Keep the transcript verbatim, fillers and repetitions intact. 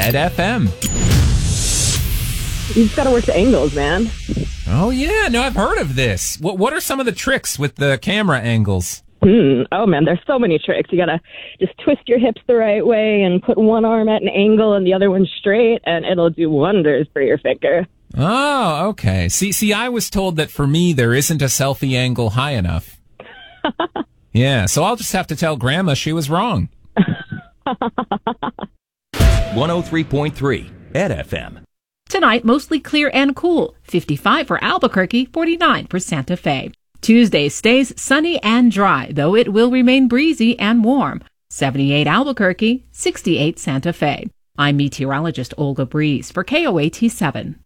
Ed F M. You just got to work the angles, man. Oh, yeah. No, I've heard of this. What What are some of the tricks with the camera angles? Hmm. Oh, man, there's so many tricks. You got to just twist your hips the right way and put one arm at an angle and the other one straight, and it'll do wonders for your finger. Oh, okay. See, see, I was told that for me, there isn't a selfie angle high enough. Yeah, so I'll just have to tell Grandma she was wrong. one oh three point three Ed F M. Tonight, mostly clear and cool. fifty-five for Albuquerque, forty-nine for Santa Fe. Tuesday stays sunny and dry, though it will remain breezy and warm. seventy-eight Albuquerque, sixty-eight Santa Fe. I'm meteorologist Olga Breeze for K O A T seven.